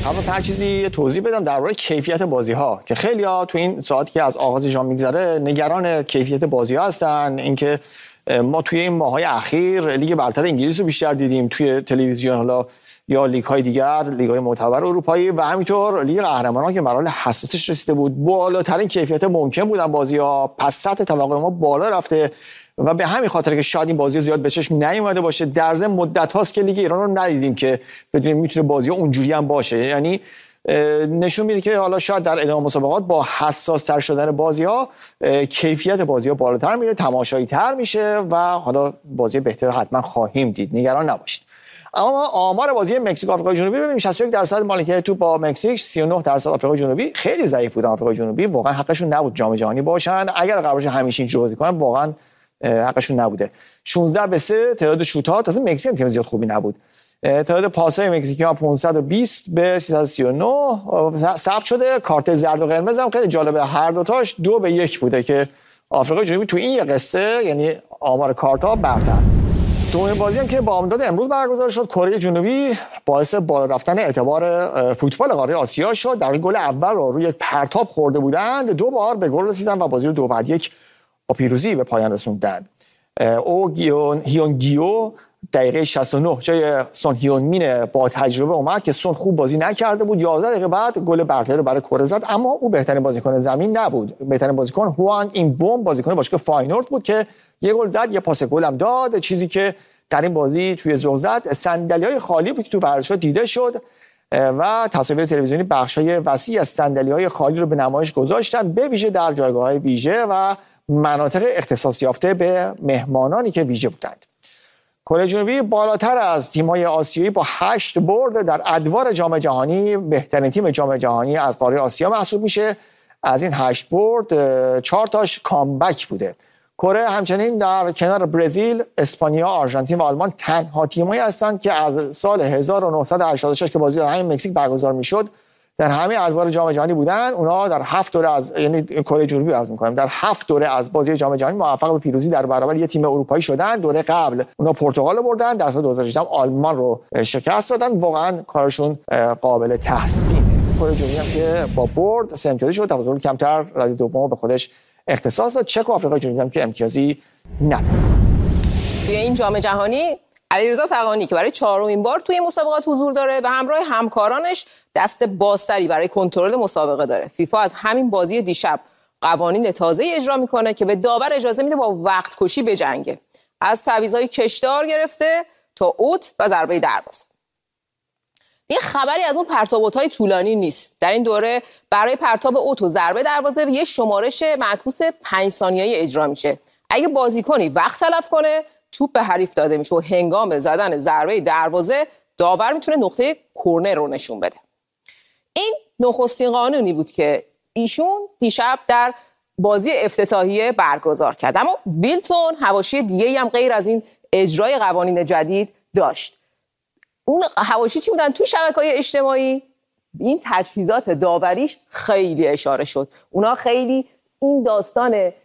قبل از هر چیزی توضیح بدم درباره کیفیت بازی‌ها که خیلی‌ها تو این ساعتی که از آغاز ژام میگذره نگران کیفیت بازی‌ها هستن. اینکه ما توی این ماه‌های اخیر لیگ برتر انگلیس رو بیشتر دیدیم توی تلویزیون، حالا یا لیگ‌های دیگر، لیگ‌های معتبر اروپایی و همینطور لیگ قهرمانان که مراحل حساسش رسیده بود بالاترین کیفیت ممکن بودن بازی‌ها، پس سطح توقع ما بالا رفته و به همین خاطر که شاید این بازی زیاد به چشم نیومده باشه. در ضمن مدت هاست که لیگ ایران رو ندیدیم که بدونیم میتونه بازی اونجوری هم باشه. یعنی نشون میده که حالا شاید در ادامه مسابقات با حساس تر شدن بازی ها کیفیت بازی ها بالاتر میره، تماشایی تر میشه و حالا بازی بهتر حتما خواهیم دید، نگران نباشید. اما آمار بازی مکزیک آفریقای جنوبی ببینیم 61% مالکیت توپ با مکزیک، 39% آفریقای جنوبی. خیلی ضعیف بودن آفریقای جنوبی، واقعا حقشون نبود جام جهانی باشن. اگر قرار باشه همیشه اینجوری بازی کنن واقعا حقشون نبوده. 16-3 تعداد شوت‌ها، تازه مکزیک هم که زیاد خوبی نبود. تعداد پاس‌های مکزیکی‌ها 520 به 339 ثبت شده. کارت زرد و قرمز هم خیلی جالبه، هر دوتاش 2-1 بوده که آفریقای جنوبی تو این یه قصه، یعنی آمار کارت‌ها برتر. دومین بازی هم که با امداد امروز برگزار شد، کره جنوبی باعث بالا رفتن اعتبار فوتبال قاره آسیا شد. در گل اول رو روی یک پرتاب خورده بودند، دو بار به گل رسیدن و بازی رو 2-1 با پیروزی به پایان رسوندند. او هیون گیو دقیقه 69 جای سون هیون مین با تجربه اومد که سون خوب بازی نکرده بود. 11 دقیقه بعد گل برتری رو برای کره زد، اما او بهترین بازیکن زمین نبود. بهترین بازیکن هوان این بوم، بازیکن باشگاه فاینورد بود که یه گل زد، یه پاس گل هم داد. چیزی که در این بازی توی ذوق زد صندلی‌های خالی بود که تو ورزشگاه دیده شد و تصاویر تلویزیونی بخشای وسیع از صندلی‌های خالی رو به نمایش گذاشتن، به ویژه در جایگاه‌های ویژه و مناطق اختصاص یافته به مهمانانی که ویژه بودند. کره جنوبی بالاتر از تیم‌های آسیایی با 8 برد در ادوار جام جهانی بهترین تیم جام جهانی از قاره آسیا محسوب میشه. از این 8 برد 4 تاش کامبک بوده. کره همچنین در کنار برزیل، اسپانیا، آرژانتین و آلمان تنها تیمایی هستند که از سال 1986 که بازی در همین مکزیک برگزار میشد در همه ادوار جام جهانی بودن. اونا در 7 دوره از، یعنی کره جنوبی عرض می‌کنم، در 7 دوره از بازی جام جهانی موفق به پیروزی در برابر یه تیم اروپایی شدن. دوره قبل اونا پرتغال بردن، در سال 2018 آلمان رو شکست دادن. واقعا کارشون قابل تحسینه. کره جنوبی هم که با برد سه امتیازی شد، تفاضل کمتر رده دوم به خودش اختصاص داد. چک و آفریقای جنوبی هم که امتیازی نداره. توی این جام جهانی علیرضا فغانی که برای 4مین بار توی مسابقات حضور داره و همراه همکارانش دست بازتری برای کنترل مسابقه داره. فیفا از همین بازی دیشب قوانین تازه‌ای اجرا میکنه که به داور اجازه میده با وقت کشی بجنگه، از تعویض‌های کشدار گرفته تا اوت و ضربه دروازه. یه خبری از اون پرتاب‌های طولانی نیست. در این دوره برای پرتاب اوت و ضربه دروازه یه شمارش معکوس 5 ثانیه‌ای اجرا میشه. اگه بازیکنی وقت تلف کنه توپ به حریف داده میشه و هنگام زدن ضربه دروازه داور میتونه نقطه کرنر رو نشون بده. این نخستین قانونی بود که ایشون دیشب در بازی افتتاحیه برگزار کرد. اما ویلتون حواشی دیگه‌ای هم غیر از این اجرای قوانین جدید داشت. اون حواشی چی بودن؟ تو شبکه‌های اجتماعی این تجهیزات داوریش خیلی اشاره شد. اونا خیلی این داستان